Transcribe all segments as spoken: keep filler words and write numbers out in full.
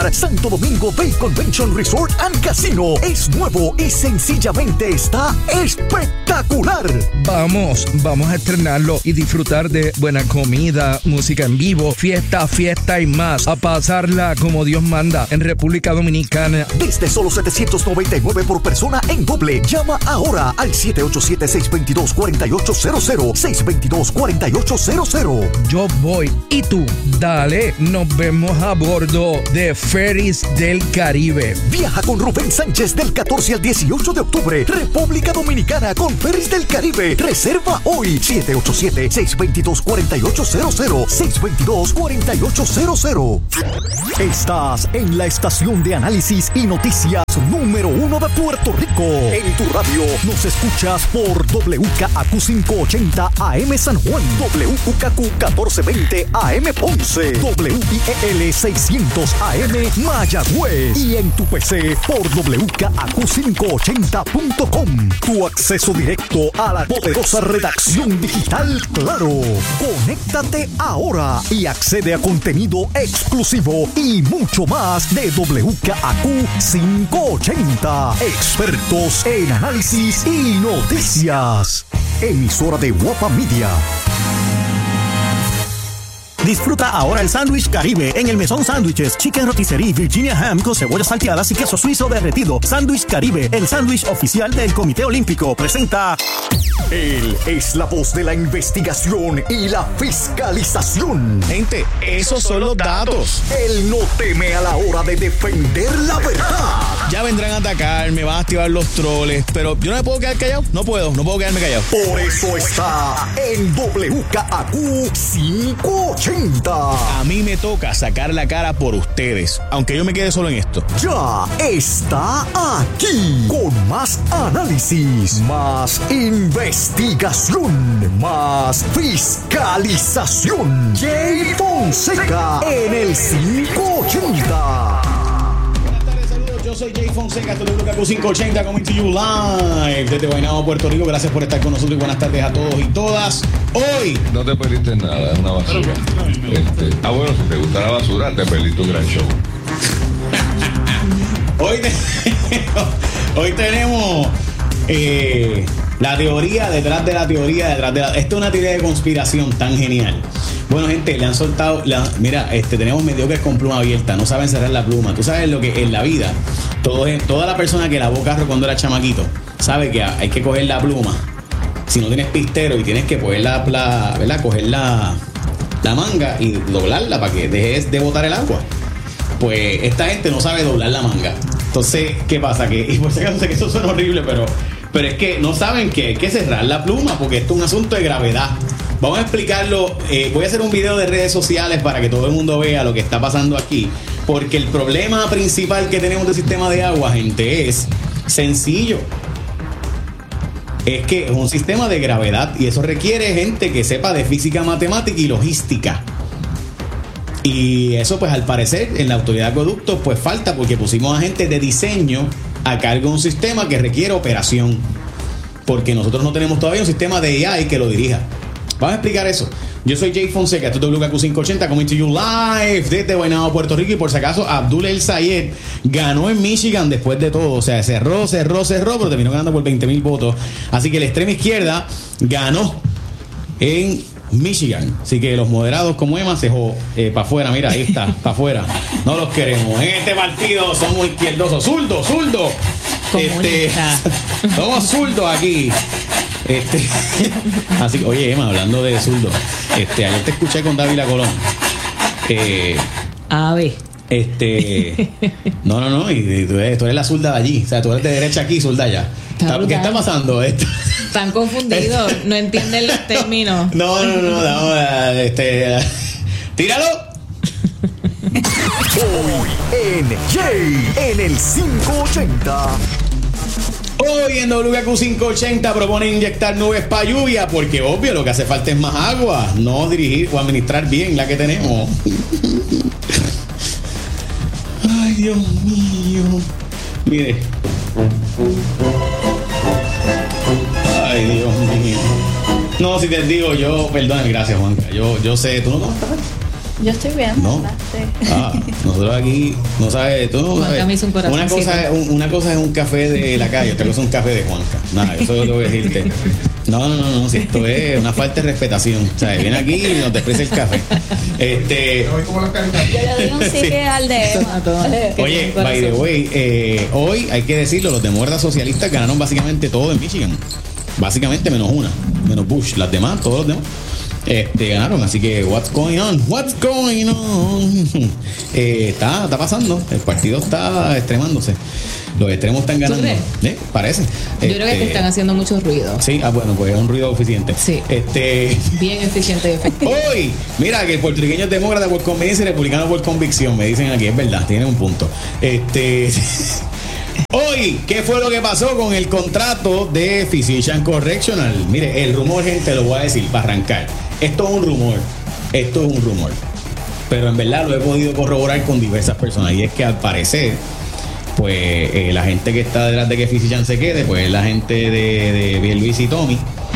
Santo Domingo Bay Convention Resort and Casino es nuevo y sencillamente está espectacular. Vamos, vamos a estrenarlo y disfrutar de buena comida, música en vivo, fiesta, fiesta y más. A pasarla como Dios manda en República Dominicana. Desde solo setecientos noventa y nueve por persona en doble. Llama ahora al siete ocho siete, seis dos dos, cuatro ocho cero cero. seis dos dos, cuatro ocho cero cero. Yo voy. ¿Y tú? Dale, nos vemos a bordo de Ferries del Caribe. Viaja con Rubén Sánchez del catorce al dieciocho de octubre. República Dominicana con Ferries del Caribe. Reserva hoy. siete ocho siete, seis dos dos, cuatro ocho cero cero. seis dos dos, cuatro ocho cero cero. Estás en la estación de análisis y noticias número uno de Puerto Rico. En tu radio nos escuchas por W K A Q quinientos ochenta A M San Juan, W K A Q catorce veinte A M Ponce, W I E L seiscientos A M Mayagüez y en tu P C por W K A Q quinientos ochenta punto com. Tu acceso directo a la poderosa redacción digital Claro. Conéctate ahora y accede a contenido exclusivo y mucho más de W K A Q quinientos ochenta. Expertos en análisis y noticias. Emisora de Guapa Media. Disfruta ahora el sándwich Caribe en el Mesón Sándwiches, Chicken Rotisserie, Virginia Ham con cebollas salteadas y queso suizo derretido. Sándwich Caribe, el sándwich oficial del Comité Olímpico, presenta... Él es la voz de la investigación y la fiscalización. Gente, esos son los datos. Él no teme a la hora de defender la verdad. Ya vendrán a atacar, me van a activar los troles, pero yo no me puedo quedar callado. No puedo, no puedo quedarme callado. Por eso está en W K A Q quinientos ochenta. A mí me toca sacar la cara por ustedes, aunque yo me quede solo en esto. Ya está aquí con más análisis, más investigación, más fiscalización. Jay Fonseca en el quinientos ochenta. Yo soy Jay Fonseca, esto es W K A Q quinientos ochenta, coming to you live desde Guaynabo, Puerto Rico. Gracias por estar con nosotros y buenas tardes a todos y todas. Hoy no te perdiste nada, es una basura. Este, ah, bueno, si te gusta la basura, te perdiste un gran show. Hoy, te, hoy tenemos eh, la teoría detrás de la teoría detrás de la... Esta es una teoría de conspiración tan genial. Bueno, gente, le han soltado la, mira, este tenemos mediocres con pluma abierta, no saben cerrar la pluma. Tú sabes lo que en la vida, todo, toda la persona que lavó carro cuando era chamaquito sabe que hay que coger la pluma. Si no tienes pistero y tienes que coger la, la ¿verdad? Coger la, la manga y doblarla para que dejes de botar el agua. Pues esta gente no sabe doblar la manga. Entonces, ¿qué pasa? Que, y por si acaso sé que eso suena horrible, pero, pero es que no saben que hay que cerrar la pluma porque esto es un asunto de gravedad. Vamos a explicarlo. Eh, voy a hacer un video de redes sociales para que todo el mundo vea lo que está pasando aquí. Porque el problema principal que tenemos del sistema de agua, gente, es sencillo. Es que es un sistema de gravedad y eso requiere gente que sepa de física, matemática y logística. Y eso, pues, al parecer, en la autoridad de acueductos, pues falta porque pusimos a gente de diseño a cargo de un sistema que requiere operación. Porque nosotros no tenemos todavía un sistema de A I que lo dirija. Vamos a explicar eso. Yo soy Jay Fonseca, esto es W K A Q quinientos ochenta, coming to you live desde Guaynabo, Puerto Rico. Y por si acaso, Abdul El Sayed ganó en Michigan después de todo. O sea, cerró, cerró, cerró, pero terminó ganando por veinte mil votos. Así que la extrema izquierda ganó en Michigan. Así que los moderados como Emma se jodó eh, para afuera. Mira, ahí está, para afuera. No los queremos. En este partido somos izquierdosos. Zurdo, zurdo. Este, somos zurdos aquí. Este, así que, oye, Emma, hablando de zurdo, este, ayer te escuché con Dávila Colón. Eh, A ver. Este, no, no, no, y, y tú, eres, tú eres la zurda de allí, o sea, tú eres de derecha aquí, zurda allá. Está ¿Qué está pasando? Esto? Están confundidos, no entienden los términos. No, no, no, no, no este, tíralo. Hoy en Jay en el quinientos ochenta. Hoy en W K A Q quinientos ochenta propone inyectar nubes para lluvia porque obvio lo que hace falta es más agua, no dirigir o administrar bien la que tenemos. Ay, Dios mío. Mire. Ay, Dios mío. No, si te digo yo, perdón, gracias, Juanca. Yo, yo sé, tú no conoces. Yo estoy bien. No. Ah, nosotros aquí, no sabes, tú no sabes. Un una cosa, es, una cosa es un café de la calle, otra cosa es un café de Juanca. Nada, eso es lo que voy a decirte. No, no, no, no, si esto es una falta de respetación. O sea, viene aquí y nos desprecia el café. Este. Yo le doy un sí que al de. Oye, by the way, eh, hoy hay que decirlo, los demócratas socialistas ganaron básicamente todo en Michigan. Básicamente menos una, menos Bush. Las demás, todos los demás. Este, ganaron, así que what's going on, what's going on eh, está, está pasando, el partido está extremándose, los extremos están ganando. ¿Eh? Parece. Yo este, creo que te están haciendo mucho ruido. Sí, ah, bueno, pues es un ruido eficiente. Sí. Este, bien eficiente y efectivo. Hoy, mira que el puertorriqueño es demócrata por conveniencia y republicano por convicción, me dicen aquí, es verdad, tienen un punto. Este Hoy, ¿qué fue lo que pasó con el contrato de Physician Correctional? Mire, el rumor, gente, lo voy a decir para arrancar. Esto es un rumor. Esto es un rumor. Pero en verdad lo he podido corroborar con diversas personas. Y es que al parecer, pues, eh, la gente que está detrás de que Physician se quede, pues es la gente de, de Pierluisi y Tommy.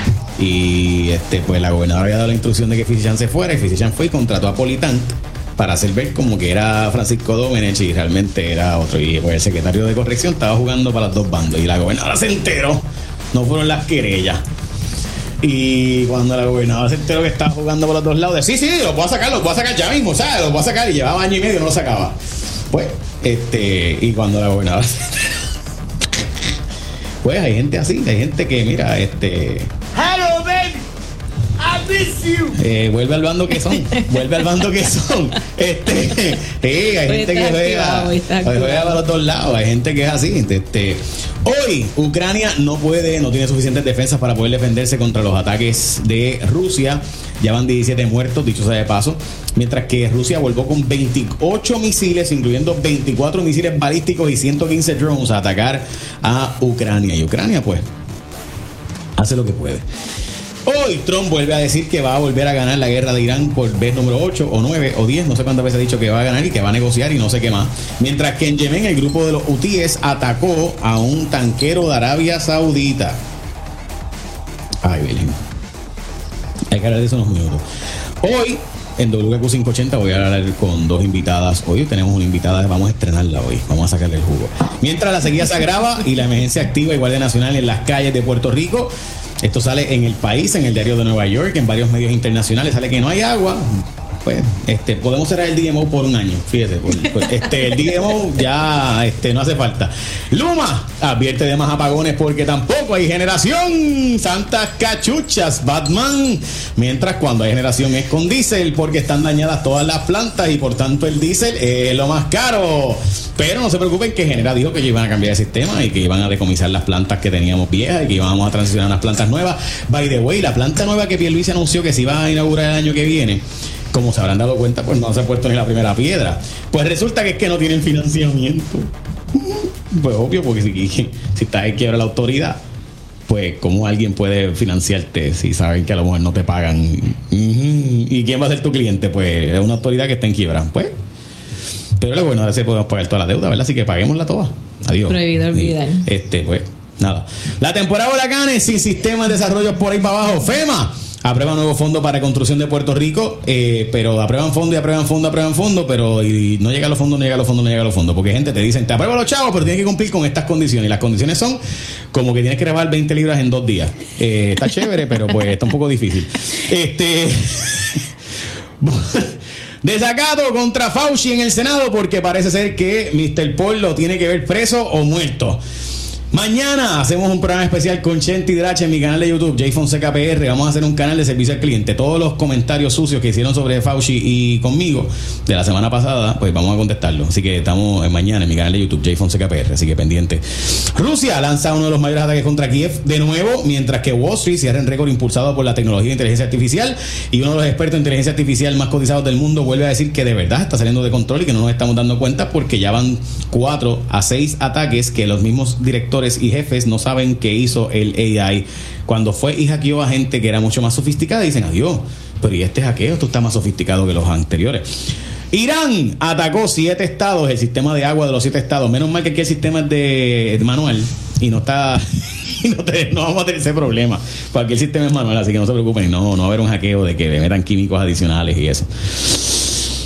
Y este, pues la gobernadora había dado la instrucción de que Physician se fuera. Y Physician fue y contrató a Politant para hacer ver como que era Francisco Domenech y realmente era otro. Y pues el secretario de corrección estaba jugando para los dos bandos. Y la gobernadora se enteró. No fueron las querellas. Y cuando la gobernadora se enteró que estaba jugando por los dos lados, de sí, sí, los voy a sacar, los voy a sacar ya mismo, ¿sabes? Los voy a sacar. Y llevaba año y medio y no lo sacaba. Pues, este, y cuando la gobernadora se enteró, pues hay gente así, hay gente que, mira, este. Hello, baby. I miss you. Eh, vuelve al bando que son, vuelve al bando que son. Este, sí, hay gente que juega, juega para los dos lados, hay gente que es así. Este, hoy Ucrania no puede, no tiene suficientes defensas para poder defenderse contra los ataques de Rusia. Ya van diecisiete muertos, dicho sea de paso. Mientras que Rusia volvió con veintiocho misiles, incluyendo veinticuatro misiles balísticos y ciento quince drones a atacar a Ucrania. Y Ucrania, pues, hace lo que puede. Hoy Trump vuelve a decir que va a volver a ganar la guerra de Irán por vez número ocho o nueve o diez, no sé cuántas veces ha dicho que va a ganar y que va a negociar y no sé qué más. Mientras que en Yemen el grupo de los hutíes atacó a un tanquero de Arabia Saudita. Ay, Belén. Hay que hablar de eso unos minutos. Hoy, en W Q quinientos ochenta voy a hablar con dos invitadas. Hoy tenemos una invitada, vamos a estrenarla hoy. Vamos a sacarle el jugo. Mientras la sequía se agrava y la emergencia activa y Guardia Nacional en las calles de Puerto Rico. Esto sale en El País, en el diario de Nueva York, en varios medios internacionales. Sale que no hay agua. Pues, este, podemos cerrar el D M O por un año. Fíjese, por, por, este, el D M O ya este, no hace falta. Luma advierte de más apagones porque tampoco hay generación. Santas cachuchas, Batman. Mientras cuando hay generación es con diésel porque están dañadas todas las plantas y por tanto el diésel es lo más caro. Pero no se preocupen que Genera dijo que iban a cambiar el sistema y que iban a decomisar las plantas que teníamos viejas y que íbamos a transicionar a unas plantas nuevas. By the way, la planta nueva que Pierluisi anunció que se iba a inaugurar el año que viene, como se habrán dado cuenta, pues no se ha puesto ni la primera piedra. Pues resulta que es que no tienen financiamiento. Pues obvio, porque si, si está en quiebra la autoridad, pues ¿cómo alguien puede financiarte si saben que a lo mejor no te pagan? ¿Y quién va a ser tu cliente? Pues es una autoridad que está en quiebra. Pues, pero luego bueno, ahora sí podemos pagar toda la deuda, ¿verdad? Así que paguémosla toda. Adiós. Prohibido olvidar. Este, pues, nada. La temporada de huracanes sin sistema de desarrollo por ahí para abajo. FEMA aprueba nuevo fondo para reconstrucción de Puerto Rico, eh, pero aprueban fondo y aprueban fondo, aprueban fondo, pero y no llega a los fondos, no llega a los fondos, no llega a los fondos, porque gente te dicen, te apruebo los chavos, pero tienes que cumplir con estas condiciones, y las condiciones son como que tienes que rebajar veinte libras en dos días. Eh, está chévere, pero pues está un poco difícil. Este... Desacato contra Fauci en el Senado porque parece ser que mister Paul lo tiene que ver preso o muerto. Mañana hacemos un programa especial con Chente Drache en mi canal de YouTube, J Fonseca P R. Vamos a hacer un canal de servicio al cliente. Todos los comentarios sucios que hicieron sobre Fauci y conmigo de la semana pasada, pues vamos a contestarlo. Así que estamos mañana en mi canal de YouTube, J Fonseca P R. Así que pendiente. Rusia lanza uno de los mayores ataques contra Kiev de nuevo, mientras que Wall Street cierra en récord impulsado por la tecnología de inteligencia artificial. Y uno de los expertos en inteligencia artificial más cotizados del mundo vuelve a decir que de verdad está saliendo de control y que no nos estamos dando cuenta porque ya van cuatro a seis ataques que los mismos directores y jefes no saben qué hizo el A I. Cuando fue y hackeó a gente que era mucho más sofisticada, dicen, adiós, pero ¿y este hackeo? Esto está más sofisticado que los anteriores. Irán atacó siete estados, el sistema de agua de los siete estados. Menos mal que aquí el sistema es de manual y no está... y no, te, no vamos a tener ese problema, porque el sistema es manual, así que no se preocupen, no, no va a haber un hackeo de que le metan químicos adicionales y eso.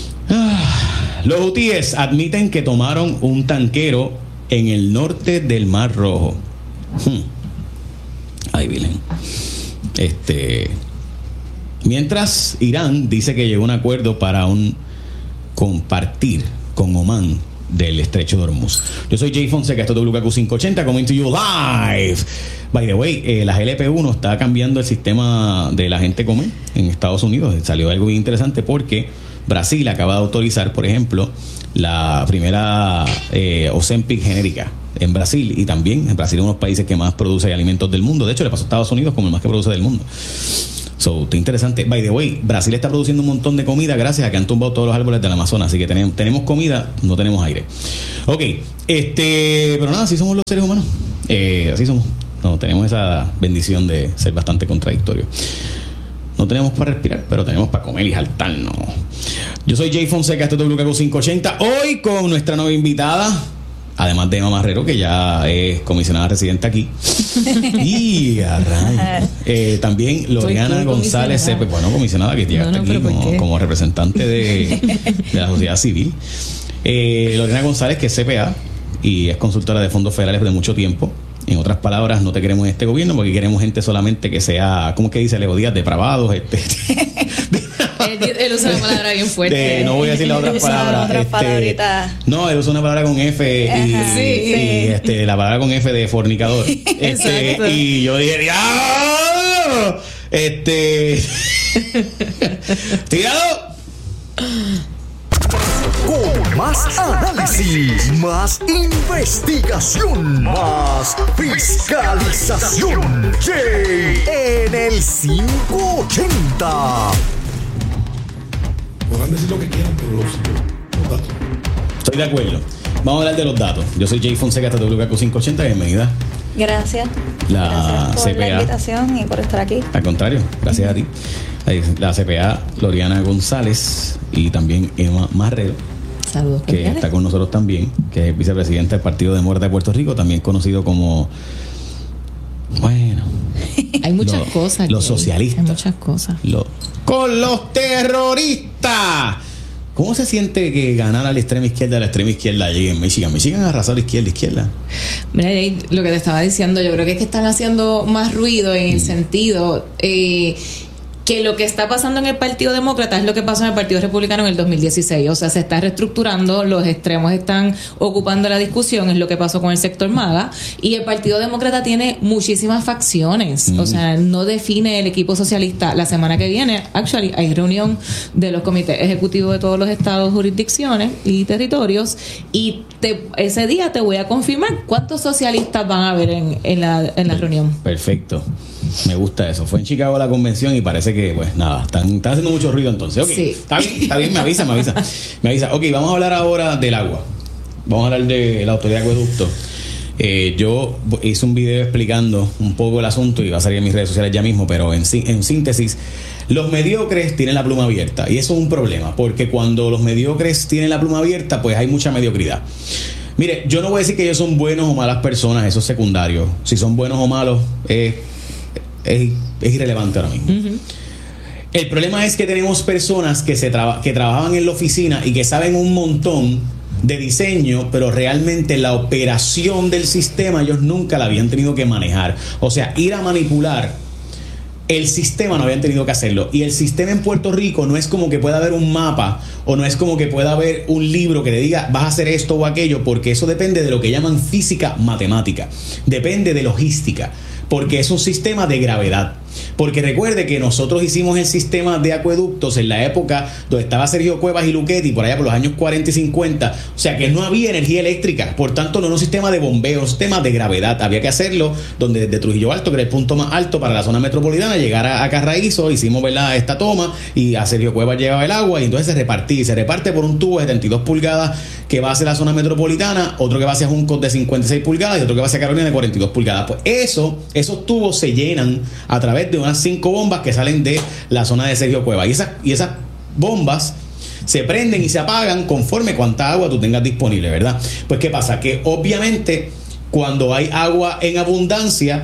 Los hutíes admiten que tomaron un tanquero en el norte del Mar Rojo. Hmm. Ay, Vilén. Este. Mientras Irán dice que llegó a un acuerdo para un compartir con Omán del estrecho de Hormuz. Yo soy Jay Fonseca, esto es W K Q quinientos ochenta, coming to you live. By the way, eh, la G L P uno está cambiando el sistema de la gente comer en Estados Unidos. Salió algo bien interesante porque Brasil acaba de autorizar, por ejemplo, la primera eh, Ozempic genérica en Brasil, y también en Brasil es uno de los países que más produce alimentos del mundo. De hecho, le pasó a Estados Unidos como el más que produce del mundo. So, está interesante. By the way, Brasil está produciendo un montón de comida gracias a que han tumbado todos los árboles del Amazonas. Así que tenemos, tenemos comida, no tenemos aire. Ok, este, pero nada, así somos los seres humanos. Eh, así somos. No, tenemos esa bendición de ser bastante contradictorios. No tenemos para respirar, pero tenemos para comer y jaltarnos. Yo soy Jay Fonseca, esto es W K Q quinientos ochenta. Hoy con nuestra nueva invitada, además de Emma Marrero, que ya es comisionada residente aquí. Y a rayos. Eh, también Loriana González Cepe, bueno, comisionada que llega no, no, aquí como, como representante de, de la sociedad civil. Eh, Loriana González, que es C P A y es consultora de fondos federales de mucho tiempo. En otras palabras, no te queremos en este gobierno porque queremos gente solamente que sea, ¿cómo es que dice Leo Díaz? Depravados. Este. él, él usa una palabra bien fuerte. De, no voy a decir las otras palabras. Este, no, él usa una palabra con F y, sí, y sí. Este, la palabra con F de fornicador. Este, y yo dije, ¡ah! Este. ¡Tirado! Con más análisis, más investigación, más fiscalización. Jay en el quinientos ochenta. Podrán decir lo que quieran, pero los, los datos. Estoy de acuerdo. Vamos a hablar de los datos. Yo soy Jay Fonseca, hasta W K Q quinientos ochenta. Bienvenida. Gracias. La gracias por C P A. la invitación y por estar aquí. Al contrario, gracias uh-huh. a ti. La C P A Loriana González y también Emma Marrero. Saludos, que cordiales. Está con nosotros también, que es vicepresidenta del Partido Demócrata de Puerto Rico, también conocido como, bueno, hay muchas lo, cosas. Los socialistas. Hay muchas cosas. Lo, con los terroristas. ¿Cómo se siente que ganar a la extrema izquierda a la extrema izquierda allí en Michigan? Michigan ha arrasado a la izquierda, izquierda. Mira, lo que te estaba diciendo, yo creo que es que están haciendo más ruido en el mm. sentido eh, que lo que está pasando en el Partido Demócrata es lo que pasó en el Partido Republicano en el dos mil dieciséis. O sea, se está reestructurando, los extremos están ocupando la discusión, es lo que pasó con el sector MAGA, y el Partido Demócrata tiene muchísimas facciones. Mm. O sea, no define el equipo socialista. La semana que viene, actually, hay reunión de los comités ejecutivos de todos los estados, jurisdicciones y territorios, y te, ese día te voy a confirmar cuántos socialistas van a haber en, en, la, en la reunión. Perfecto. Me gusta eso. Fue en Chicago la convención y parece que, pues nada, están, están haciendo mucho ruido entonces. Ok, sí. Está bien, está bien, me avisa, me avisa. Me avisa. Ok, vamos a hablar ahora del agua. Vamos a hablar de la autoridad de acueducto. Eh, yo hice un video explicando un poco el asunto y va a salir en mis redes sociales ya mismo, pero en, en síntesis, los mediocres tienen la pluma abierta y eso es un problema, porque cuando los mediocres tienen la pluma abierta, pues hay mucha mediocridad. Mire, yo no voy a decir que ellos son buenos o malas personas, eso es secundario. Si son buenos o malos, eh, Es, es irrelevante ahora mismo. Uh-huh. El problema es que tenemos personas que, se traba, que trabajaban en la oficina y que saben un montón de diseño, pero realmente la operación del sistema ellos nunca la habían tenido que manejar. O sea, ir a manipular el sistema no habían tenido que hacerlo. Y el sistema en Puerto Rico no es como que pueda haber un mapa o no es como que pueda haber un libro que le diga vas a hacer esto o aquello, porque eso depende de lo que llaman física matemática, depende de logística, porque es un sistema de gravedad. Porque recuerde que nosotros hicimos el sistema de acueductos en la época donde estaba Sergio Cuevas y Luchetti, por allá por los años cuarenta y cincuenta. O sea que no había energía eléctrica, por tanto no era un sistema de bombeo, un sistema de gravedad. Había que hacerlo donde desde Trujillo Alto, que era el punto más alto para la zona metropolitana, llegar a, a Carraízo, hicimos, ¿verdad?, esta toma y a Sergio Cuevas llevaba el agua y entonces se repartía. Se reparte por un tubo de setenta y dos pulgadas que va hacia la zona metropolitana, otro que va hacia Juncos de cincuenta y seis pulgadas y otro que va hacia Carolina de cuarenta y dos pulgadas. Pues eso, esos tubos se llenan a través de unas cinco bombas que salen de la zona de Sergio Cuevas. Y esas, y esas bombas se prenden y se apagan conforme cuánta agua tú tengas disponible, ¿verdad? Pues ¿qué pasa? Que obviamente cuando hay agua en abundancia,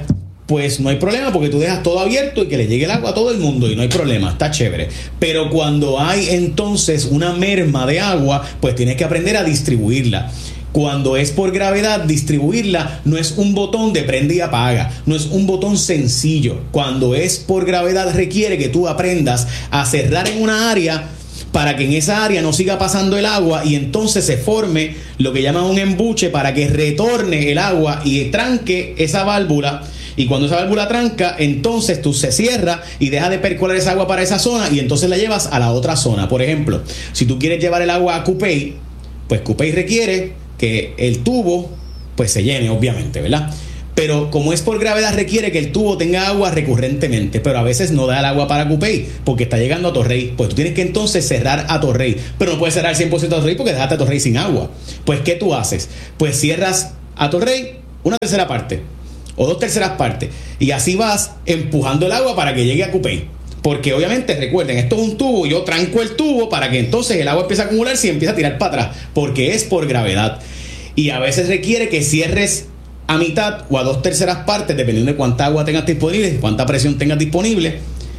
pues no hay problema porque tú dejas todo abierto y que le llegue el agua a todo el mundo y no hay problema, está chévere. Pero cuando hay entonces una merma de agua, pues tienes que aprender a distribuirla. Cuando es por gravedad, distribuirla no es un botón de prende y apaga, no es un botón sencillo. Cuando es por gravedad requiere que tú aprendas a cerrar en una área para que en esa área no siga pasando el agua y entonces se forme lo que llaman un embuche para que retorne el agua y tranque esa válvula. Y cuando esa válvula tranca, entonces tú se cierra y deja de percolar esa agua para esa zona y entonces la llevas a la otra zona. Por ejemplo, si tú quieres llevar el agua a Cupey, pues Cupey requiere que el tubo pues se llene, obviamente, ¿verdad? Pero como es por gravedad requiere que el tubo tenga agua recurrentemente, pero a veces no da el agua para Cupey porque está llegando a Torrey. Pues tú tienes que entonces cerrar a Torrey, pero no puedes cerrar cien por ciento a Torrey porque dejaste a Torrey sin agua. Pues ¿qué tú haces? Pues cierras a Torrey una tercera parte o dos terceras partes y así vas empujando el agua para que llegue a Cupey. Porque obviamente, recuerden, esto es un tubo, yo tranco el tubo para que entonces el agua empiece a acumularse y empiece a tirar para atrás, porque es por gravedad. Y a veces requiere que cierres a mitad o a dos terceras partes, dependiendo de cuánta agua tengas disponible, cuánta presión tengas disponible.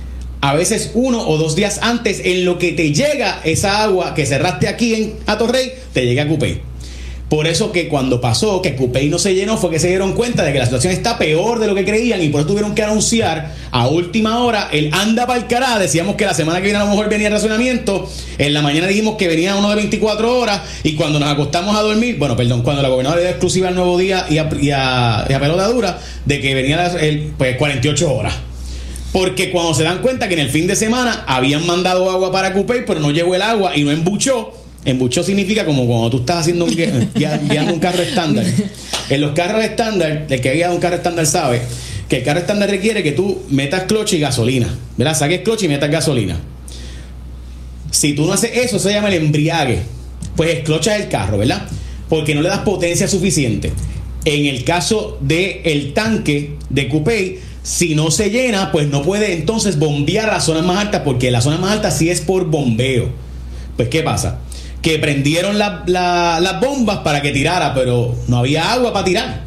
A veces uno o dos días antes, en lo que te llega esa agua que cerraste aquí en Atorrey, te llega a Cupey. Por eso que cuando pasó que Cupey no se llenó fue que se dieron cuenta de que la situación está peor de lo que creían y por eso tuvieron que anunciar a última hora el anda pa'l cará. Decíamos que la semana que viene a lo mejor venía el racionamiento, en la mañana dijimos que venía uno de veinticuatro horas y cuando nos acostamos a dormir, bueno, perdón, cuando la gobernadora dio exclusiva al Nuevo Día y a, y a, y a pelota dura de que venía el, pues cuarenta y ocho horas. Porque cuando se dan cuenta que en el fin de semana habían mandado agua para Cupey pero no llegó el agua y no embuchó. Embuchó significa como cuando tú estás haciendo un, guiando un carro estándar. En los carros estándar, el que ha guiado un carro estándar sabe que el carro estándar requiere que tú metas cloche y gasolina, ¿verdad? Saques cloche y metas gasolina. Si tú no haces eso, se llama el embriague. Pues esclochas el carro, ¿verdad? Porque no le das potencia suficiente. En el caso del tanque de Cupey, si no se llena, pues no puede entonces bombear las zonas más altas, porque las zonas más altas sí es por bombeo. Pues ¿qué pasa? Que prendieron la, la, las bombas para que tirara, pero no había agua para tirar.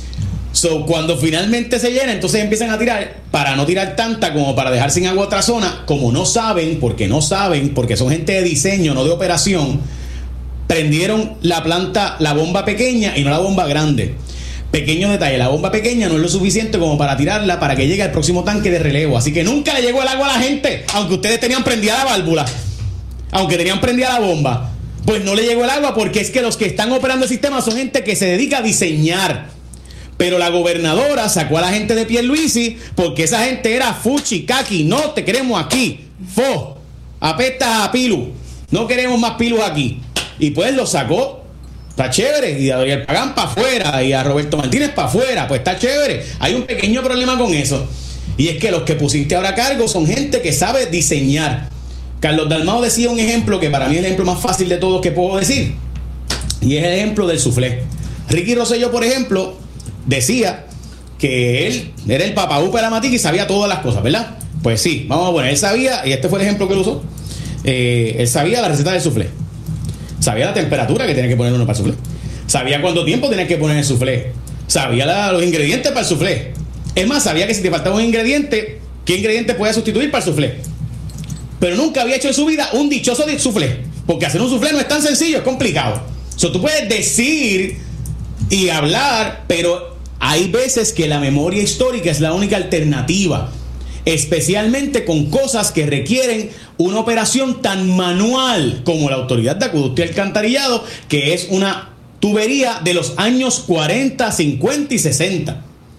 So, cuando finalmente se llena, entonces empiezan a tirar, para no tirar tanta como para dejar sin agua otra zona. Como no saben, porque no saben, porque son gente de diseño, no de operación, prendieron la planta, la bomba pequeña y no la bomba grande. Pequeño detalle, la bomba pequeña no es lo suficiente como para tirarla para que llegue al próximo tanque de relevo. Así que nunca le llegó el agua a la gente, aunque ustedes tenían prendida la válvula, aunque tenían prendida la bomba. Pues no le llegó el agua porque es que los que están operando el sistema son gente que se dedica a diseñar. Pero la gobernadora sacó a la gente de Pierluisi porque esa gente era fuchi, kaki, no te queremos aquí. Fo, apesta a pilu, no queremos más pilus aquí. Y pues lo sacó, está chévere. Y a Doriel Pagán para afuera y a Roberto Martínez para afuera, pues está chévere. Hay un pequeño problema con eso. Y es que los que pusiste ahora a cargo son gente que sabe diseñar. Carlos Dalmau decía un ejemplo que para mí es el ejemplo más fácil de todos que puedo decir, y es el ejemplo del soufflé. Ricky Rosselló, por ejemplo, decía que él era el papaúpa de la matica y sabía todas las cosas, ¿verdad? Pues sí, vamos a poner, él sabía, y este fue el ejemplo que él usó, eh, él sabía la receta del soufflé, sabía la temperatura que tenía que poner uno para el soufflé, sabía cuánto tiempo tenía que poner el soufflé, sabía la, los ingredientes para el soufflé. Es más, sabía que si te faltaba un ingrediente, ¿qué ingrediente podía sustituir para el soufflé? Pero nunca había hecho en su vida un dichoso soufflé, porque hacer un soufflé no es tan sencillo, es complicado. O sea, tú puedes decir y hablar, pero hay veces que la memoria histórica es la única alternativa, especialmente con cosas que requieren una operación tan manual como la Autoridad de Acueducto y Alcantarillado, que es una tubería de los años cuarenta, cincuenta y sesenta.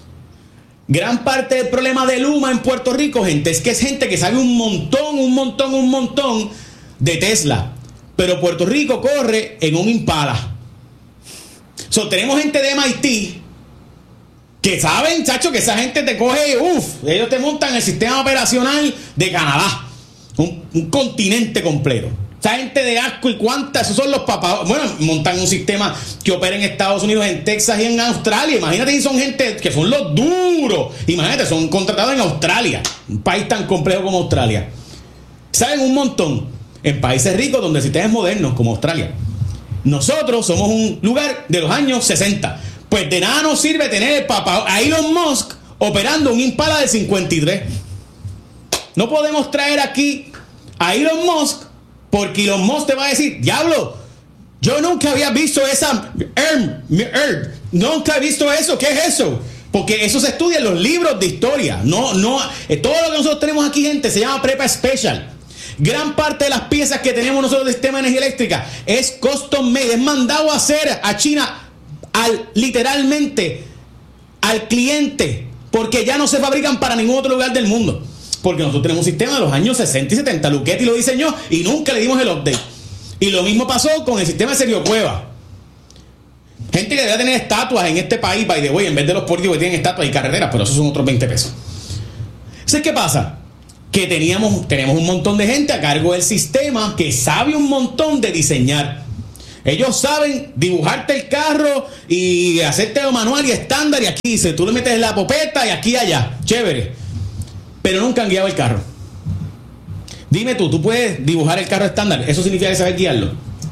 Gran parte del problema de Luma en Puerto Rico, gente, es que es gente que sabe un montón, un montón, un montón de Tesla. Pero Puerto Rico corre en un Impala. So, tenemos gente de M I T que saben, chacho, que esa gente te coge, uff, ellos te montan el sistema operacional de Canadá. Un, un continente completo. Esa gente de asco y cuántas, esos son los papás. Bueno, montan un sistema que opera en Estados Unidos, en Texas y en Australia. Imagínate si son gente que son los duros. Imagínate, son contratados en Australia, un país tan complejo como Australia. Saben un montón en países ricos donde el sistema es moderno, como Australia. Nosotros somos un lugar de los años sesenta. Pues de nada nos sirve tener el papá a Elon Musk operando un Impala del cincuenta y tres. No podemos traer aquí a Elon Musk, porque Elon Musk te va a decir, diablo, yo nunca había visto esa er, er, nunca he visto eso. ¿Qué es eso? Porque eso se estudia en los libros de historia. No, no, eh, todo lo que nosotros tenemos aquí, gente, se llama Prepa Special. Gran parte de las piezas que tenemos nosotros del sistema de energía eléctrica es custom made, es mandado a hacer a China al, literalmente al cliente, porque ya no se fabrican para ningún otro lugar del mundo. Porque nosotros tenemos un sistema de los años sesenta y setenta. Luchetti lo diseñó y nunca le dimos el update. Y lo mismo pasó con el sistema de Sergio Cueva. Gente que debería tener estatuas en este país, by the way, en vez de los políticos que tienen estatuas y carreteras, pero esos son otros veinte pesos. Entonces, ¿qué pasa? Que teníamos, tenemos un montón de gente a cargo del sistema que sabe un montón de diseñar. Ellos saben dibujarte el carro y hacerte lo manual y estándar, y aquí dice, tú le metes la popeta y aquí y allá. Chévere. Pero nunca han guiado el carro. Dime tú, ¿tú puedes dibujar el carro estándar? ¿Eso significa que sabes guiarlo?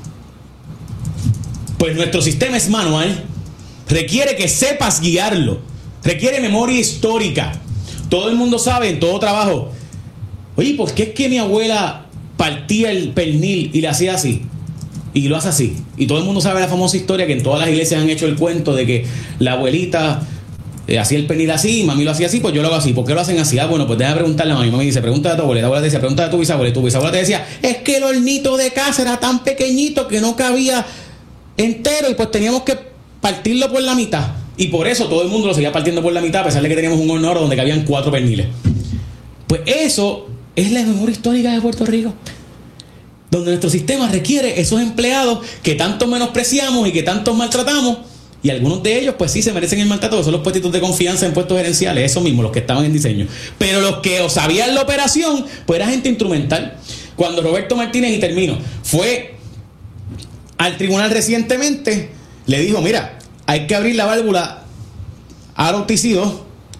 Pues nuestro sistema es manual. Requiere que sepas guiarlo. Requiere memoria histórica. Todo el mundo sabe en todo trabajo. Oye, ¿por qué es que mi abuela partía el pernil y le hacía así? Y lo hace así. Y todo el mundo sabe la famosa historia que en todas las iglesias han hecho el cuento de que la abuelita Eh, hacía el pernil así, mami lo hacía así, pues yo lo hago así. ¿Por qué lo hacen así? Ah, bueno, pues déjame preguntarle a mami. Mami dice, pregúntale a tu abuela. La abuela te decía, pregúntale a tu bisabuela. Y tu bisabuela te decía, es que el hornito de casa era tan pequeñito que no cabía entero y pues teníamos que partirlo por la mitad. Y por eso todo el mundo lo seguía partiendo por la mitad, a pesar de que teníamos un horno donde cabían cuatro perniles. Pues eso es la memoria histórica de Puerto Rico, donde nuestro sistema requiere esos empleados que tanto menospreciamos y que tanto maltratamos. Y algunos de ellos, pues sí, se merecen el maltrato, son los puestitos de confianza en puestos gerenciales, esos mismos, los que estaban en diseño. Pero los que sabían la operación, pues era gente instrumental. Cuando Roberto Martínez, y termino, fue al tribunal recientemente, le dijo, mira, hay que abrir la válvula R O T C dos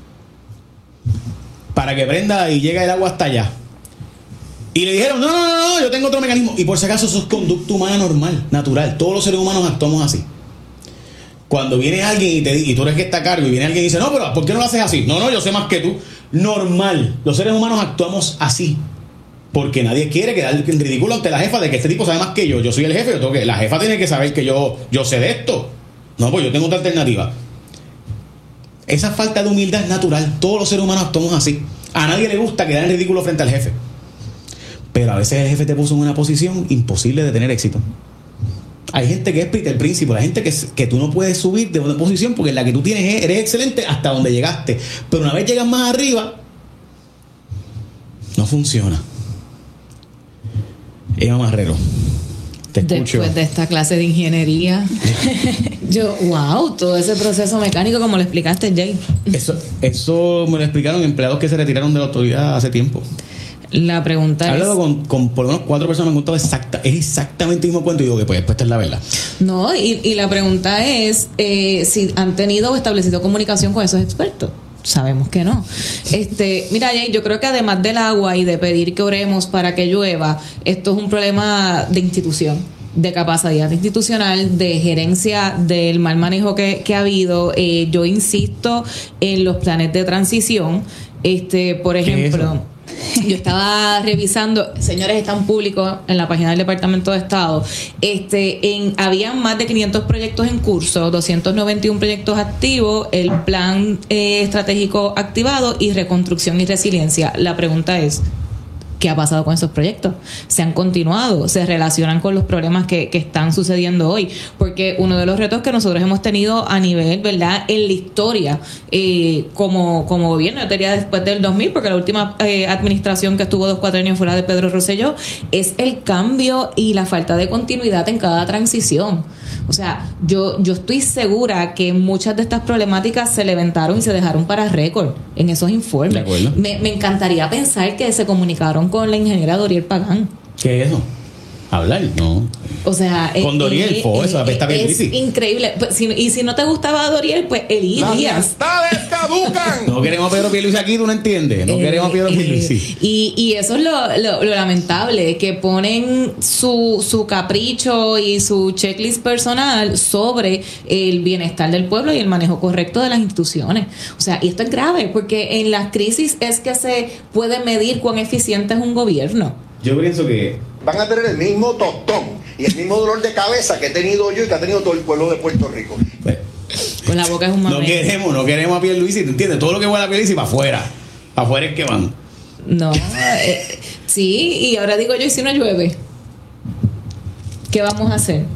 para que prenda y llegue el agua hasta allá. Y le dijeron, no, no, no, no, yo tengo otro mecanismo. Y por si acaso, eso es conducta humana normal, natural. Todos los seres humanos actuamos así. Cuando viene alguien y, te, y tú eres que está a cargo y viene alguien y dice, no, pero ¿por qué no lo haces así? No, no, yo sé más que tú. Normal. Los seres humanos actuamos así. Porque nadie quiere quedar en ridículo ante la jefa de que este tipo sabe más que yo. Yo soy el jefe, yo tengo que, la jefa tiene que saber que yo, yo sé de esto. No, pues yo tengo otra alternativa. Esa falta de humildad es natural. Todos los seres humanos actuamos así. A nadie le gusta quedar en ridículo frente al jefe. Pero a veces el jefe te puso en una posición imposible de tener éxito. Hay gente que es Peter Príncipe, hay gente que, que tú no puedes subir de una posición porque en la que tú tienes eres excelente hasta donde llegaste. Pero una vez llegas más arriba, no funciona. Eva Marrero, te escucho. Después de esta clase de ingeniería, yo, wow, todo ese proceso mecánico como lo explicaste, Jay. Eso, eso me lo explicaron empleados que se retiraron de la autoridad hace tiempo. La pregunta He hablado es... con, con por lo menos cuatro personas, me han contado exacta, es exactamente el mismo cuento y digo que pues, pues esta es la verdad. No, y, y la pregunta es eh, si han tenido o establecido comunicación con esos expertos. Sabemos que no. Este, mira, Jay, yo creo que además del agua y de pedir que oremos para que llueva, esto es un problema de institución, de capacidad institucional, de gerencia, del mal manejo que, que ha habido. Eh, yo insisto en los planes de transición. Este, por ejemplo, yo estaba revisando, señores, están públicos en la página del Departamento de Estado. Este, en habían más de quinientos proyectos en curso, doscientos noventa y uno proyectos activos, el plan eh, estratégico activado y reconstrucción y resiliencia. La pregunta es, ¿qué ha pasado con esos proyectos? ¿Se han continuado? ¿Se relacionan con los problemas que, que están sucediendo hoy? Porque uno de los retos que nosotros hemos tenido a nivel, ¿verdad?, en la historia eh, como, como gobierno, yo diría después del dos mil, porque la última eh, administración que estuvo dos cuatro años fuera de Pedro Rosselló, es el cambio y la falta de continuidad en cada transición. O sea, yo, yo estoy segura que muchas de estas problemáticas se levantaron y se dejaron para récord en esos informes. De acuerdo. Me, me encantaría pensar que se comunicaron con la ingeniera Doriel Pagán. ¿Qué es eso? Hablar, no. O sea, con eh, Doriel, eh, fue eso, eh, está bien es difícil. increíble. Pues, si, y si no te gustaba Doriel, pues Elí Díaz. caducan. No queremos a Pedro Pierluisi aquí, tú no entiendes. No Eh, queremos a Pedro eh, Pierluisi. y, y eso es lo, lo, lo lamentable, que ponen su, su capricho y su checklist personal sobre el bienestar del pueblo y el manejo correcto de las instituciones. O sea, y esto es grave, porque en las crisis es que se puede medir cuán eficiente es un gobierno. Yo pienso que van a tener el mismo tostón y el mismo dolor de cabeza que he tenido yo y que ha tenido todo el pueblo de Puerto Rico. pues, Con la boca es un no mamey. queremos, no queremos a Pierluisi, ¿te entiendes? Todo lo que huele a Pierluisi para afuera. Para afuera es que van. No, eh, sí, y ahora digo yo, ¿y si no llueve? ¿Qué vamos a hacer?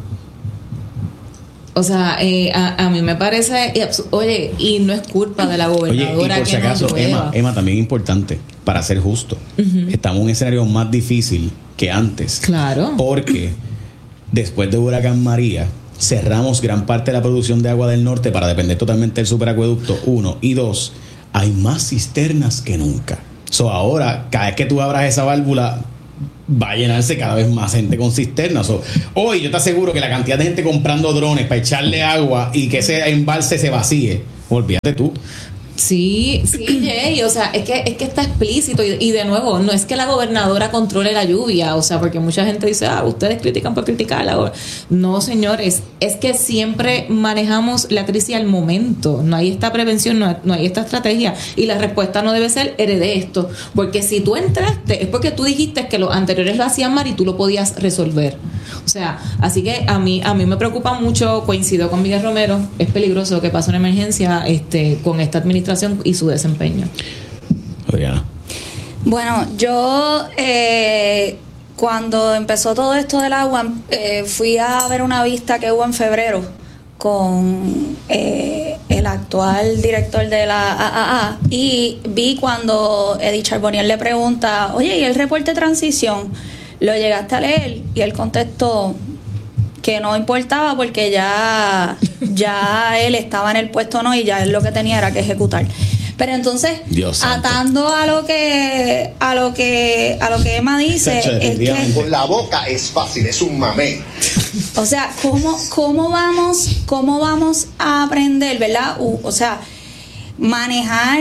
O sea, eh, a, a mí me parece, y abs- oye, y no es culpa de la Oye, y gobernadora por que si acaso, no Emma, llueva. Emma, también importante, para ser justo, Ujú. estamos en un escenario más difícil que antes. Claro. Porque después de Huracán María, cerramos gran parte de la producción de agua del norte para depender totalmente del superacueducto, uno. Y dos, hay más cisternas que nunca. So, ahora, cada vez que tú abras esa válvula, va a llenarse cada vez más gente con cisternas. So, hoy yo te aseguro que la cantidad de gente comprando drones para echarle agua y que ese embalse se vacíe, olvídate tú. Sí, sí, Jay, o sea, es que es que está explícito y, y de nuevo, no es que la gobernadora controle la lluvia, o sea, porque mucha gente dice, ah, ustedes critican por criticarla. No, señores, es que siempre manejamos la crisis al momento, no hay esta prevención, no, no hay esta estrategia y la respuesta no debe ser heredé esto, porque si tú entraste es porque tú dijiste que los anteriores lo hacían mal y tú lo podías resolver. O sea, así que a mí a mí me preocupa mucho, coincido con Miguel Romero, es peligroso que pase una emergencia este con esta administración y su desempeño. Oriana. Bueno, yo eh, cuando empezó todo esto del agua, eh, fui a ver una vista que hubo en febrero con eh, el actual director de la A A A y vi cuando Eddie Charbonnier le pregunta, oye, ¿y el reporte de transición? ¿Lo llegaste a leer? Y él contestó que no importaba porque ya, ya él estaba en el puesto no y ya él lo que tenía era que ejecutar. Pero entonces, Dios santo. atando a lo que a lo que a lo que Emma dice, Chacho, es que definitivamente. Con la boca es fácil, es un mamey. o sea, ¿cómo, cómo vamos, cómo vamos a aprender, verdad? U- o sea, manejar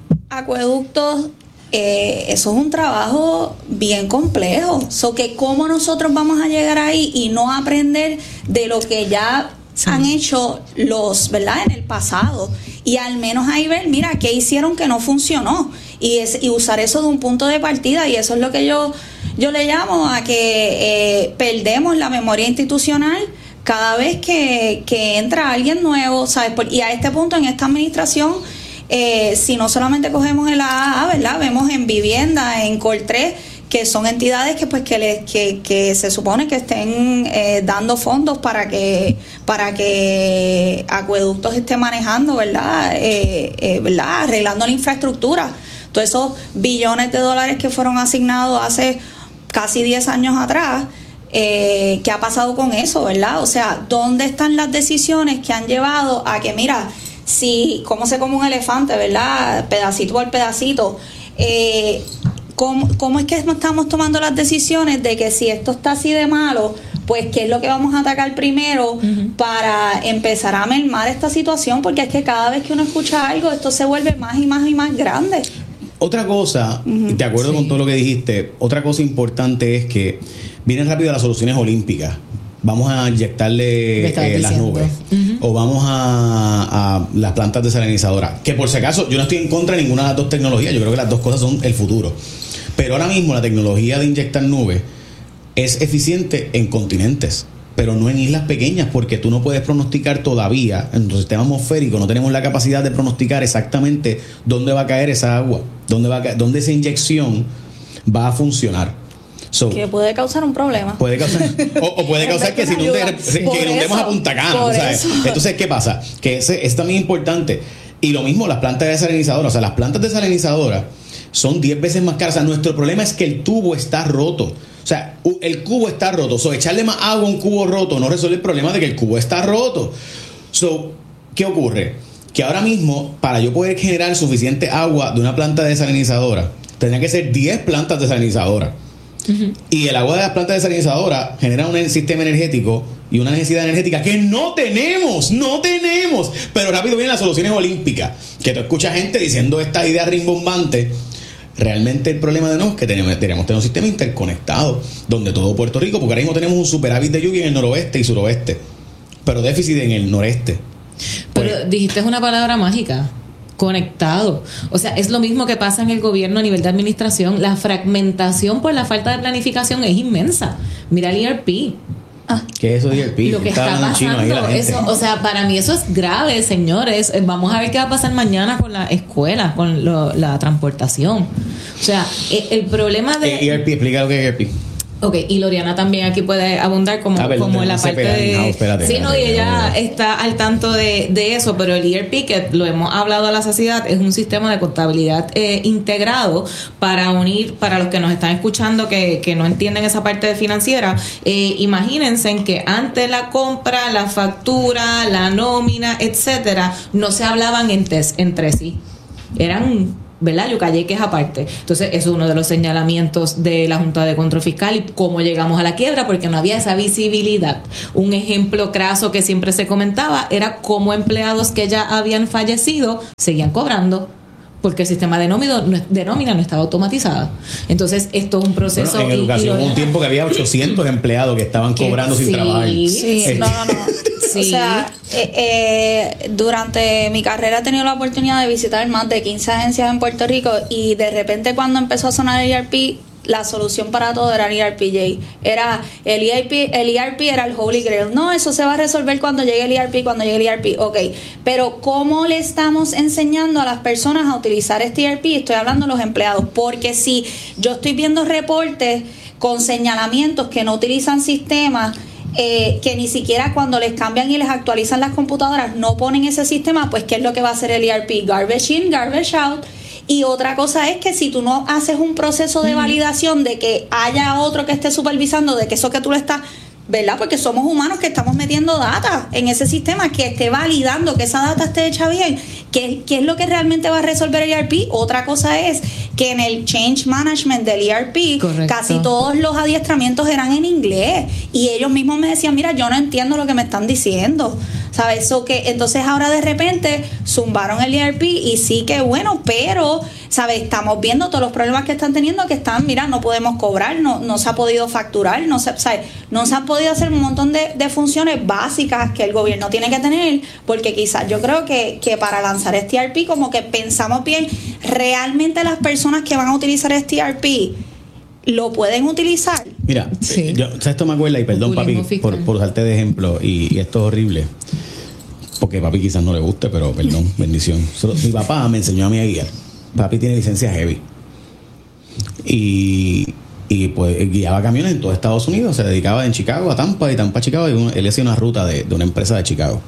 acueductos, eh, eso es un trabajo bien complejo. So que cómo nosotros vamos a llegar ahí y no aprender de lo que ya sí. han hecho los, ¿verdad? En el pasado. Y al menos ahí ver, mira, qué hicieron que no funcionó. Y, es, y usar eso de un punto de partida. Y eso es lo que yo, yo le llamo a que eh, perdemos la memoria institucional cada vez que, que entra alguien nuevo, ¿sabes? Por, y a este punto, en esta administración, eh, si no solamente cogemos el A A A, ¿verdad? Vemos en vivienda, en Coltré, que son entidades que pues que les, que, que se supone que estén eh, dando fondos para que para que acueductos esté manejando, ¿verdad? Eh, eh, ¿verdad? Arreglando la infraestructura. Todos esos billones de dólares que fueron asignados hace casi diez años atrás, eh, ¿qué ha pasado con eso, verdad? O sea, ¿dónde están las decisiones que han llevado a que, mira, si cómo se come un elefante, ¿verdad? Pedacito por pedacito. Eh, ¿Cómo, ¿Cómo es que estamos tomando las decisiones de que si esto está así de malo, pues qué es lo que vamos a atacar primero uh-huh. para empezar a mermar esta situación? Porque es que cada vez que uno escucha algo, esto se vuelve más y más y más grande. Otra cosa, uh-huh. de acuerdo sí. con todo lo que dijiste, otra cosa importante es que vienen rápido las soluciones olímpicas. Vamos a inyectarle eh, las nubes uh-huh. o vamos a, a las plantas desalinizadoras, que por si acaso yo no estoy en contra de ninguna de las dos tecnologías, yo creo que las dos cosas son el futuro, pero ahora mismo la tecnología de inyectar nubes es eficiente en continentes, pero no en islas pequeñas, porque tú no puedes pronosticar todavía en tu sistema atmosférico, no tenemos la capacidad de pronosticar exactamente dónde va a caer esa agua, dónde va a caer, dónde esa inyección va a funcionar. So, que puede causar un problema. Puede causar, o, o puede causar que, si no te, que inundemos a Punta Cana, ¿sabes? Entonces, ¿qué pasa? Que ese es también importante. Y lo mismo las plantas desalinizadoras. O sea, las plantas desalinizadoras son diez veces más caras. O sea, nuestro problema es que el tubo está roto. O sea, el cubo está roto. So, echarle más agua a un cubo roto no resuelve el problema de que el cubo está roto. So, ¿qué ocurre? Que ahora mismo, para yo poder generar suficiente agua de una planta desalinizadora, tendría que ser diez plantas desalinizadoras. Uh-huh. Y el agua de las plantas desalinizadoras genera un sistema energético y una necesidad energética que no tenemos, no tenemos. Pero rápido vienen las soluciones olímpicas, que tú escuchas gente diciendo esta idea rimbombante. Realmente el problema de no es que tenemos, tenemos tener un sistema interconectado, donde todo Puerto Rico, porque ahora mismo tenemos un superávit de lluvia en el noroeste y suroeste, pero déficit en el noreste. Pero pues, dijiste una palabra mágica: conectado. O sea, es lo mismo que pasa en el gobierno a nivel de administración. La fragmentación por la falta de planificación es inmensa. Mira el E R P. Ah. ¿Qué es eso de E R P? Lo que está pasando, eso, o sea, para mí eso es grave, señores. Vamos a ver qué va a pasar mañana con la escuela, con lo, la transportación. O sea, el, el problema de... E R P, explica lo que es E R P. Ok, y Loriana también aquí puede abundar como, ah, como en la parte de... No, espérate, sí, no, y espérate, ella no. está al tanto de, de eso, pero el E R P, que lo hemos hablado a la saciedad, es un sistema de contabilidad eh, integrado para unir, para los que nos están escuchando que, que no entienden esa parte financiera, eh, imagínense en que antes la compra, la factura, la nómina, etcétera, no se hablaban entre, entre sí. Eran... ¿verdad? Yucayeques aparte. Entonces, eso es uno de los señalamientos de la Junta de Control Fiscal y cómo llegamos a la quiebra, porque no había esa visibilidad. Un ejemplo craso que siempre se comentaba era cómo empleados que ya habían fallecido seguían cobrando, porque el sistema de nómina, de nómina no estaba automatizado. Entonces, esto es un proceso... Bueno, en educación hubo un tiempo que había ochocientos empleados que estaban cobrando sí, sin trabajar. Sí, eh. no, no, no. Sí. O sea, eh, eh, durante mi carrera he tenido la oportunidad de visitar más de quince agencias en Puerto Rico y de repente cuando empezó a sonar el E R P, la solución para todo era el E R P J. Era el E R P, el E R P era el Holy Grail. No, eso se va a resolver cuando llegue el E R P, cuando llegue el E R P. Ok, pero ¿cómo le estamos enseñando a las personas a utilizar este E R P? Estoy hablando de los empleados, porque si yo estoy viendo reportes con señalamientos que no utilizan sistemas, Eh, que ni siquiera cuando les cambian y les actualizan las computadoras no ponen ese sistema, pues ¿qué es lo que va a hacer el E R P? Garbage in, garbage out. Y otra cosa es que si tú no haces un proceso de validación de que haya otro que esté supervisando de que eso que tú le estás, ¿verdad? Porque somos humanos que estamos metiendo data en ese sistema, que esté validando que esa data esté hecha bien. ¿Qué, qué es lo que realmente va a resolver el E R P? Otra cosa es que en el change management del E R P, correcto, casi todos los adiestramientos eran en inglés. Y ellos mismos me decían, mira, yo no entiendo lo que me están diciendo. ¿Sabes? Eso que entonces ahora de repente zumbaron el E R P y sí que bueno, pero, ¿sabes? Estamos viendo todos los problemas que están teniendo, que están, mira, no podemos cobrar, no, no se ha podido facturar, no se, ¿sabes? No se han podido hacer un montón de, de funciones básicas que el gobierno tiene que tener, porque quizás yo creo que, que para lanzar este E R P como que pensamos bien, realmente las personas que van a utilizar este E R P lo pueden utilizar. Mira, sí. yo, o sea, esto me acuerda, y perdón, papi, por, por usarte de ejemplo, y, y esto es horrible, porque papi quizás no le guste, pero perdón, bendición. Solo, mi papá me enseñó a mí a guiar. Papi tiene licencia heavy. Y, y pues guiaba camiones en todo Estados Unidos. Se dedicaba en Chicago a Tampa y Tampa a Chicago. Y uno, él hacía una ruta de, de una empresa de Chicago.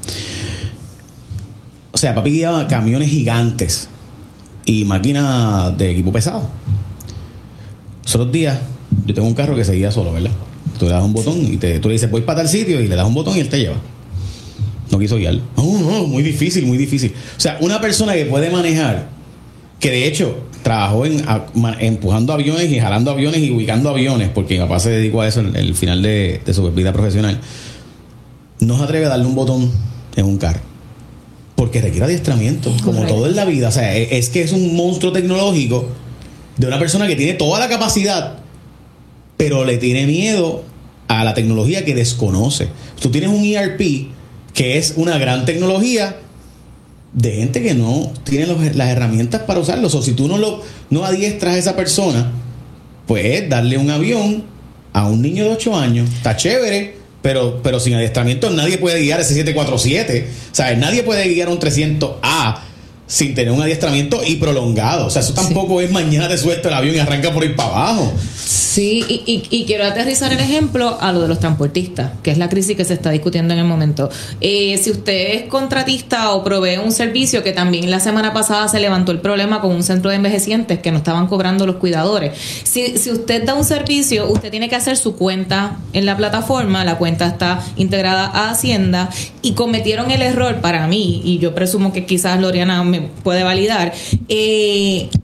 O sea, papi guiaba camiones gigantes y máquinas de equipo pesado. Los otros días, yo tengo un carro que se guía solo, ¿verdad? Tú le das un botón y te, tú le dices, voy para tal sitio, y le das un botón y él te lleva. No quiso guiar. No, no, muy difícil, muy difícil. O sea, una persona que puede manejar, que de hecho trabajó en a, man, empujando aviones y jalando aviones y ubicando aviones, porque mi papá se dedicó a eso en el final de, de su vida profesional, no se atreve a darle un botón en un carro, porque requiere adiestramiento, como correcto, todo en la vida. O sea, es, es que es un monstruo tecnológico de una persona que tiene toda la capacidad, pero le tiene miedo a la tecnología que desconoce. Tú tienes un E R P que es una gran tecnología de gente que no tiene los, las herramientas para usarlo. O si tú no lo no adiestras a esa persona, pues darle un avión a un niño de ocho años está chévere, pero, pero sin adiestramiento nadie puede guiar ese siete cuatro siete. O sea, nadie puede guiar un trescientos A sin tener un adiestramiento y prolongado. O sea, eso tampoco sí, es mañana te suelta el avión y arranca por ir para abajo. Sí, y, y, y quiero aterrizar el ejemplo a lo de los transportistas, que es la crisis que se está discutiendo en el momento. Eh, si usted es contratista o provee un servicio, que también la semana pasada se levantó el problema con un centro de envejecientes que no estaban cobrando los cuidadores. Si, si usted da un servicio, usted tiene que hacer su cuenta en la plataforma, la cuenta está integrada a Hacienda, y cometieron el error para mí, y yo presumo que quizás Loriana me puede validar, eh,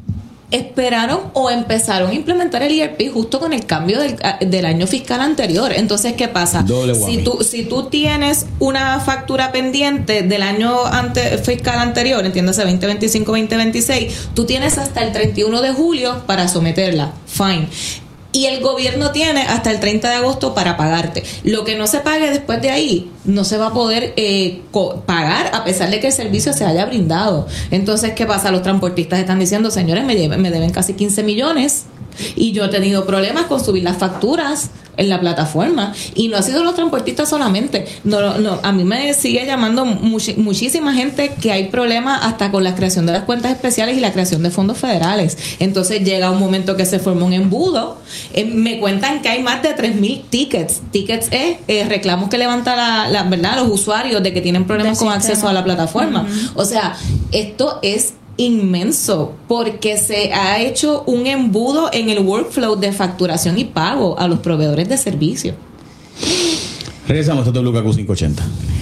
esperaron o empezaron a implementar el I R P justo con el cambio del, del año fiscal anterior. Entonces, ¿qué pasa? Si tú, si tú tienes una factura pendiente del año ante, fiscal anterior, entiéndase veinte veinticinco, veinte veintiséis, tú tienes hasta el treinta y uno de julio para someterla. Fine. Y el gobierno tiene hasta el treinta de agosto para pagarte. Lo que no se pague después de ahí no se va a poder eh, co- pagar a pesar de que el servicio se haya brindado. Entonces, ¿qué pasa? Los transportistas están diciendo, señores, me, deben, me deben casi quince millones y yo he tenido problemas con subir las facturas en la plataforma. Y no ha sido los transportistas solamente. No, no, a mí me sigue llamando much, muchísima gente que hay problemas hasta con la creación de las cuentas especiales y la creación de fondos federales. Entonces llega un momento que se forma un embudo. Eh, me cuentan que hay más de tres mil tickets. Tickets es eh, reclamos que levanta la, la verdad los usuarios de que tienen problemas con acceso a la plataforma. Uh-huh. O sea, esto es inmenso porque se ha hecho un embudo en el workflow de facturación y pago a los proveedores de servicios. Regresamos a W K Q quinientos ochenta.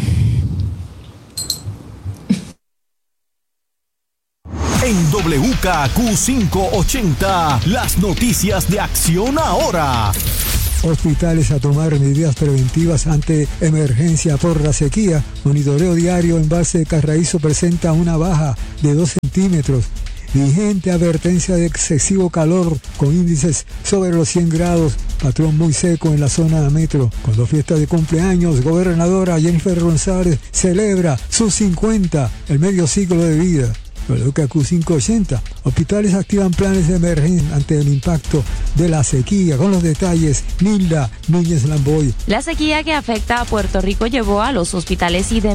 En W K Q quinientos ochenta, las noticias de Acción Ahora. Hospitales a tomar medidas preventivas ante emergencia por la sequía. Monitoreo diario embalse de Carraízo presenta una baja de dos centímetros. Vigente advertencia de excesivo calor con índices sobre los cien grados. Patrón muy seco en la zona metro. Con dos fiestas de cumpleaños, gobernadora Jennifer González celebra sus cincuenta, el medio siglo de vida. W K Q quinientos ochenta. Hospitales activan planes de emergencia ante el impacto de la sequía. Con los detalles, Nilda Núñez Lamboy. La sequía que afecta a Puerto Rico llevó a los hospitales y de